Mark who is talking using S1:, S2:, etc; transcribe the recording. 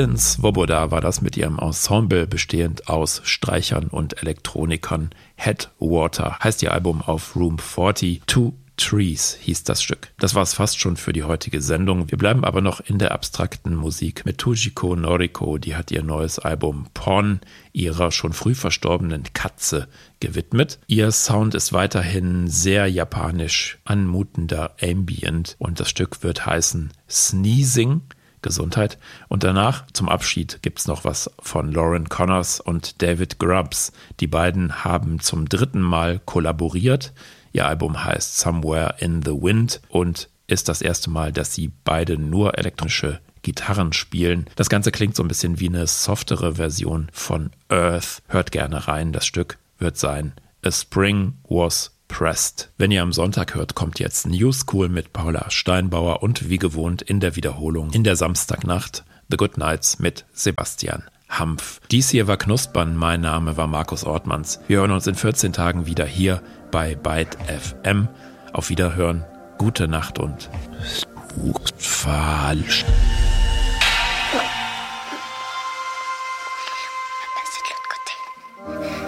S1: Helen Svoboda war das mit ihrem Ensemble bestehend aus Streichern und Elektronikern. Headwater heißt ihr Album auf Room 40. Two Trees hieß das Stück. Das war es fast schon für die heutige Sendung. Wir bleiben aber noch in der abstrakten Musik mit Tujiko Noriko. Die hat ihr neues Album Porn ihrer schon früh verstorbenen Katze gewidmet. Ihr Sound ist weiterhin sehr japanisch anmutender Ambient und das Stück wird heißen Sneezing. Gesundheit. Und danach, zum Abschied, gibt's noch was von Lauren Connors und David Grubbs. Die beiden haben zum 3. Mal kollaboriert. Ihr Album heißt Somewhere in the Wind und ist das erste Mal, dass sie beide nur elektronische Gitarren spielen. Das Ganze klingt so ein bisschen wie eine softere Version von Earth. Hört gerne rein. Das Stück wird sein A Spring Was Pressed. Wenn ihr am Sonntag hört, kommt jetzt New School mit Paula Steinbauer und wie gewohnt in der Wiederholung in der Samstagnacht The Good Nights mit Sebastian Hampf. Dies hier war Knuspern, mein Name war Markus Ortmanns. Wir hören uns in 14 Tagen wieder hier bei Byte FM. Auf Wiederhören, gute Nacht und falsch.